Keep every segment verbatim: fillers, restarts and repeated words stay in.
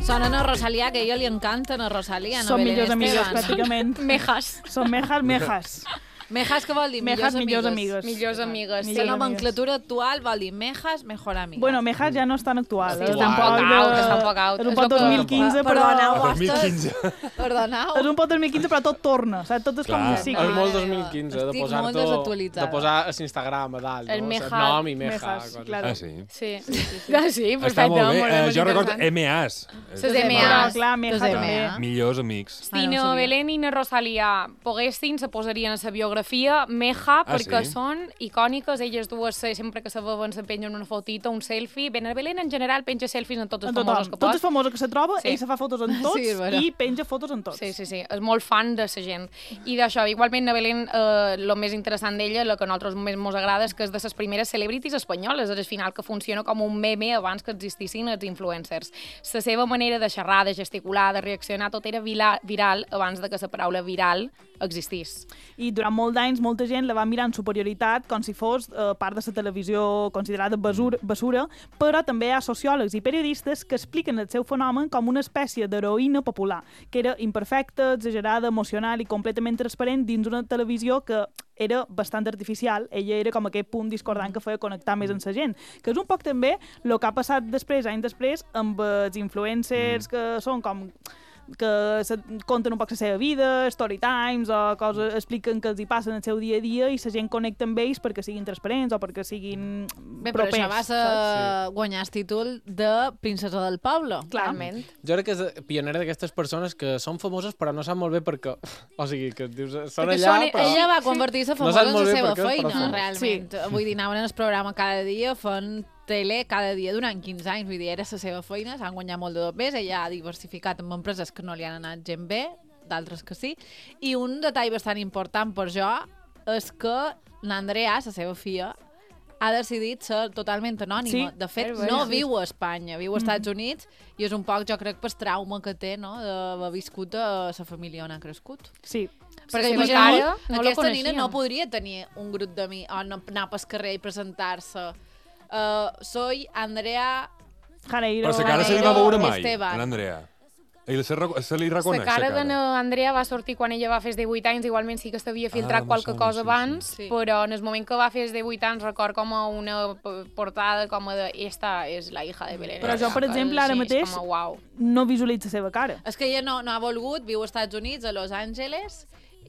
Sonen a Rosalía, que a ella li encanten a Rosalía. Són millors amigues, pràcticament. Mejas. Són mejas, mejas. Mejas, què vol dir? Mejas, millors amigues. Millors amigues. La nomenclatura actual vol dir mejas, mejor amigas. Bueno, mejas ja no estan actuals. Sí, estan poc out, estan poc out. És un pot dos mil quinze, però... dos mil quinze. Perdoneu. És un pot dos mil quinze, però tot torna. Saps? Tot és com un cicle. És molt dos mil quinze, de posar molt desactualitzada. de posar a l'Instagram a dalt. El meja. Nom i meja. Ah, sí? Sí. Ah, sí, perfecte. Està molt bé. Molt Eh, jo recordo M As. Les M As. Clar, meja també. Millors amics. Si na Belén i na Rosalía poguessin, se posarien a la biografia Meja, perquè són icòniques. Elles dues, sempre que se veuen, se pengen una fotita, un selfie. Ben, a Belén, en general, penja selfies en tots els famosos que pot. Tots els famosos que se troba, ell se fa fotos en tots i penja fotos en tots. Sí, sí, sí. És molt fan de la gent. I d'això, igualment, a Belén, el més interessant d'ella, el que a nosaltres més ens agrada, és que és de les primeres celebrities espanyoles. És al final que funciona com un meme abans que existissin els influencers. La seva manera de xerrar, de gesticular, de reaccionar, tot era viral abans de que la paraula viral existís. I durant molts anys molta gent la va mirar en superioritat com si fos eh, part de la televisió considerada basura, basura, però també hi ha sociòlegs i periodistes que expliquen el seu fenomen com una espècie d'heroïna popular, que era imperfecta, exagerada, emocional i completament transparent dins una televisió que era bastant artificial. Ella era com aquest punt discordant que feia connectar més amb la gent, que és un poc també el que ha passat després, anys després, amb els influencers que són com... que se conten un poc la seva vida, story times o coses, expliquen que els hi passen el seu dia a dia i la gent connecta amb ells perquè siguin transparents o perquè siguin Bé, propers. Bé, però això va ser sí. guanyar el títol de princesa del poble. Clarament. Jo crec que és pionera d'aquestes persones que són famoses però no sap molt bé per què. O sigui, que dius, són perquè allà, són, però... Ella va convertir-se famosa no en la seva què, feina, realment. Sí. Vull dir, anaven en el programa cada dia fent tele cada dia durant quinze anys, vull dir, era la seva feina, s'han guanyat molt de pes, ella ha diversificat amb empreses que no li han anat gent bé, d'altres que sí, i un detall bastant important per jo és que l'Andrea, la seva filla, ha decidit ser totalment anònima. Sí, de fet, sí, no sí. viu a Espanya, viu als Estats Units, i és un poc, jo crec, per trauma que té, no?, d'haver viscut a la família on ha crescut. Sí. Perquè Sí, imagina, cara, no la aquesta coneixia. nina no podria tenir un grup d'amics o no anar pel carrer i presentar-se. Uh, soy Andrea Janeiro. Però la cara se li va veure mai, Esteban. a l'Andrea. Ell se, se li La reconeix, cara la de l'Andrea va sortir quan ella va fer els divuit anys, igualment sí que s'havia filtrat Ah, qualque me cosa sona, abans, sí, sí. però en el moment que va fer els divuit anys record com a una p- portada com a de esta és la hija de Belén. Però jo, per exemple, ara Sí, mateix és com a uau. no visualitza la seva cara. És que ella no, no ha volgut, viu als Estats Units, a Los Angeles,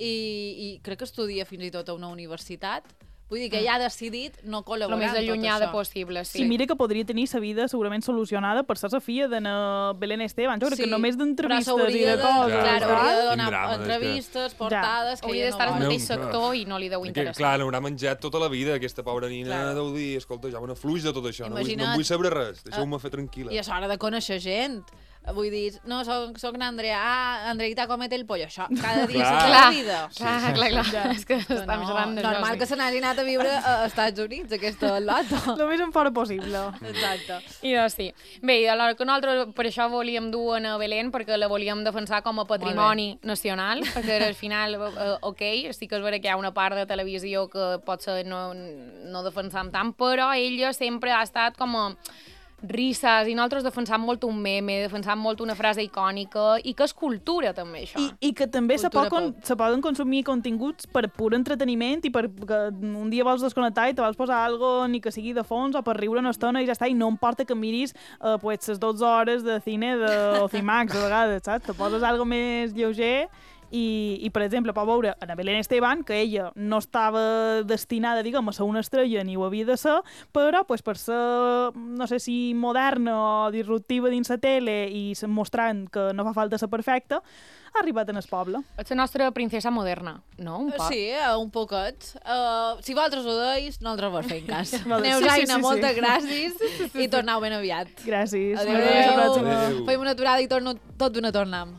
i, i crec que estudia fins i tot a una universitat. Vull dir que ella ha decidit no El col·laborar més en tot allunyada això. possible, sí. Sí, mira que podria tenir sa vida segurament solucionada per ser la filla de na Belén Esteban. Jo crec Sí, que només però d'entrevistes i s'hauria de de- coses. Clar, Ja, hauria de Quin donar drama, entrevistes, portades, que Hauria ella d'estar no al vol. mateix Meu, sector i no li deu Que, interessar. clar, l'haurà menjat tota la vida, aquesta pobra nina, Clar. deu dir, escolta, ja me no fluix de tot això, no vull, no Imagina't. em vull saber res, deixeu-me fer tranquil·la. I és hora de conèixer gent. Vull dir, no, soc, soc n'Andrea, ah, Andreita, comete el pollo, això, cada dia Clar. és Clar, la vida. clar, clar, clar. Ja. És que Que estem no, xerrant d'això. normal sí. que se n'hagi anat a viure a Estats Units, aquesta loto. El més en fora possible. Exacte. I doncs sí. Bé, i alhora que nosaltres per això volíem dur a Belén, perquè la volíem defensar com a patrimoni nacional, perquè al final, eh, ok, sí que és vera que hi ha una part de televisió que potser no, no defensam tant, però ella sempre ha estat com a risses, i nosaltres defensam molt un meme, defensam molt una frase icònica, i que és cultura, també, això. I, i que també se, Cultura pot, con- se poden consumir continguts per pur entreteniment i per que un dia vols desconnectar i te vols posar algo ni que sigui de fons o per riure una estona i ja està, i no importa que miris eh, pues, les dotze hores de cine de Ocimax, a vegades, saps? Te poses algo més lleuger i, i per exemple, pot veure a Belén Esteban, que ella no estava destinada, diguem, a ser una estrella ni ho havia de ser, però pues, per ser, no sé si moderna o disruptiva dins la tele i se- mostrant que no fa falta ser perfecta, ha arribat en el poble. Ets la nostra princesa moderna, no? Un poc. Sí, eh, un poquet. Uh, si vosaltres ho deis, nosaltres vos feim cas. Vale. Aneu, Sí, sí, Zaina, sí, sí. moltes gràcies i tornau ben aviat. Gràcies. Adéu. Fins la pròxima. Adéu. Fem una aturada i torno, tot d'una tornam.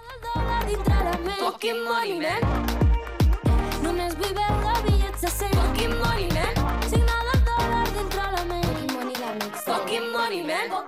Fucking money, man. Només vull veure bitllets de cent. Fucking money, man. Signada dòlar dintre la ment. Fucking money, la mix. Fucking money, man.